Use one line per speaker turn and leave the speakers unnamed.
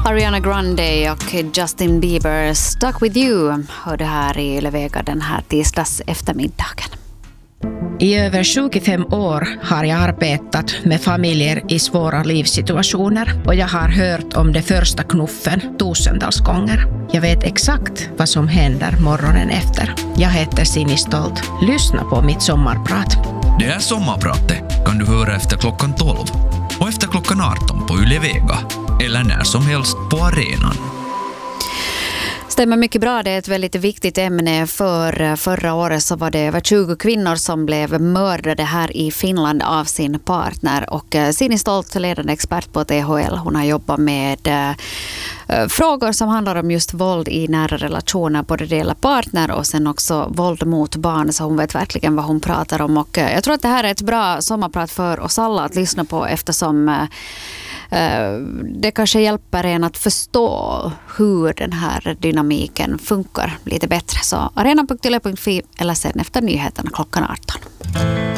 Ariana Grande och Justin Bieber, Stuck With You, hörde här i Ylevega den här tisdags eftermiddagen.
I över 25 år har jag arbetat med familjer i svåra livssituationer och jag har hört om det första knuffen tusentals gånger. Jag vet exakt vad som händer morgonen efter. Jag heter Sini Stolt. Lyssna på mitt sommarprat.
Det här sommarpratet kan du höra efter klockan 12 och efter klockan 18 på Ylevega eller när som helst på arenan.
Stämmer mycket bra, det är ett väldigt viktigt ämne. För förra året så var det över 20 kvinnor som blev mördade här i Finland av sin partner. Och Sini Stolt, ledande expert på THL, hon har jobbat med frågor som handlar om just våld i nära relationer, både det gäller partner och sen också våld mot barn, så hon vet verkligen vad hon pratar om. Och jag tror att det här är ett bra sommarprat för oss alla att lyssna på, eftersom det kanske hjälper en att förstå hur den här dynamiken funkar lite bättre. Så arena.yle.fi eller sen efter nyheterna klockan 18.